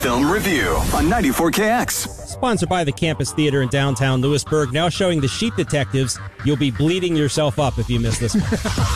Film Review on 94KX. Sponsored by the Campus Theater in downtown Lewisburg, now showing The Sheep Detectives. You'll be bleeding yourself up if you miss this one.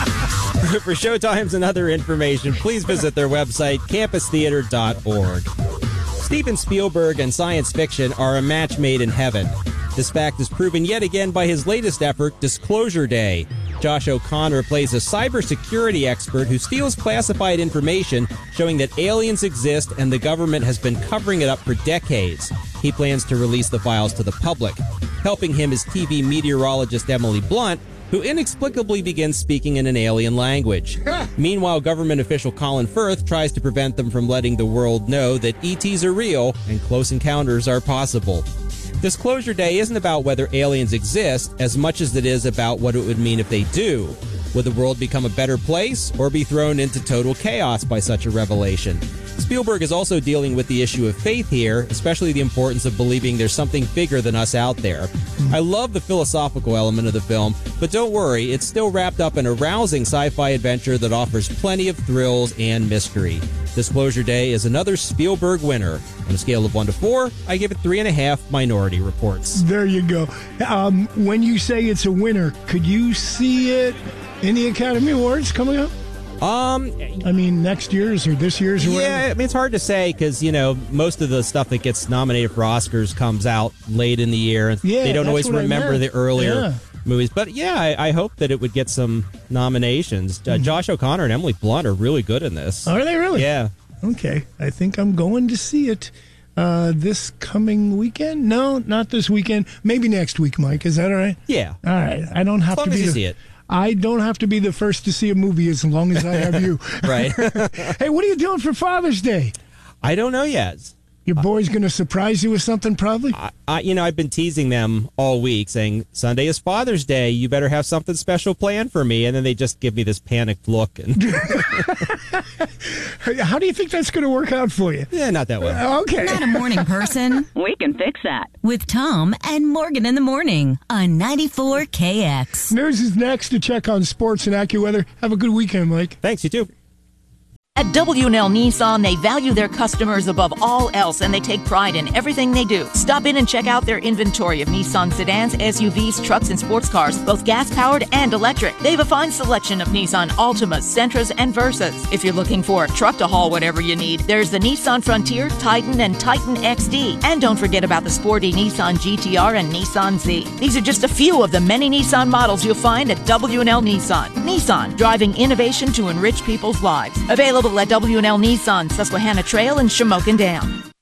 For showtimes and other information, please visit their website, campustheater.org. Steven Spielberg and science fiction are a match made in heaven. This fact is proven yet again by his latest effort, Disclosure Day. Josh O'Connor plays a cybersecurity expert who steals classified information showing that aliens exist and the government has been covering it up for decades. He plans to release the files to the public. Helping him is TV meteorologist Emily Blunt, who inexplicably begins speaking in an alien language. Meanwhile, government official Colin Firth tries to prevent them from letting the world know that ETs are real and close encounters are possible. Disclosure Day isn't about whether aliens exist as much as it is about what it would mean if they do. Would the world become a better place or be thrown into total chaos by such a revelation? Spielberg is also dealing with the issue of faith here, especially the importance of believing there's something bigger than us out there. I love the philosophical element of the film, but don't worry, it's still wrapped up in a rousing sci-fi adventure that offers plenty of thrills and mystery. Disclosure Day is another Spielberg winner. On a scale of 1 to 4, I give it 3.5 Minority Reports. There you go. When you say it's a winner, could you see it in the Academy Awards coming up? I mean, next year's or this year's or whatever? Yeah, I mean, it's hard to say because, you know, most of the stuff that gets nominated for Oscars comes out late in the year. And they don't always remember the earlier movies. But, yeah, I hope that it would get some nominations. Josh O'Connor and Emily Blunt are really good in this. Are they really? Yeah. Okay. I think I'm going to see it this coming weekend. No, not this weekend. Maybe next week, Mike. Is that all right? Yeah. All right. I don't have to be see it. I don't have to be the first to see a movie as long as I have you. Right. Hey, what are you doing for Father's Day? I don't know yet. Your boy's going to surprise you with something, probably? I've been teasing them all week, saying, Sunday is Father's Day. You better have something special planned for me. And then they just give me this panicked look. And how do you think that's going to work out for you? Yeah, not that well. Okay. Not a morning person. We can fix that. With Tom and Morgan in the morning on 94KX. News is next to check on sports and AccuWeather. Have a good weekend, Mike. Thanks, you too. At W&L Nissan, they value their customers above all else, and they take pride in everything they do. Stop in and check out their inventory of Nissan sedans, SUVs, trucks, and sports cars, both gas-powered and electric. They have a fine selection of Nissan Altimas, Sentras, and Versas. If you're looking for a truck to haul whatever you need, there's the Nissan Frontier, Titan, and Titan XD. And don't forget about the sporty Nissan GTR and Nissan Z. These are just a few of the many Nissan models you'll find at W&L Nissan. Nissan, driving innovation to enrich people's lives. Available at W&L Nissan, Susquehanna Trail, and Shamokin Dam.